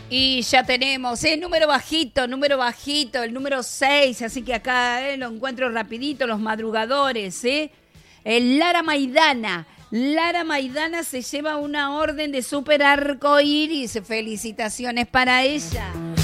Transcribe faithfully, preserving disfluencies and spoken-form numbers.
Y ya tenemos, el eh, número bajito, número bajito, el número seis, así que acá eh, lo encuentro rapidito, los madrugadores, ¿eh? El Lara Maidana. Lara Maidana se lleva una orden de super arcoíris. Felicitaciones para ella.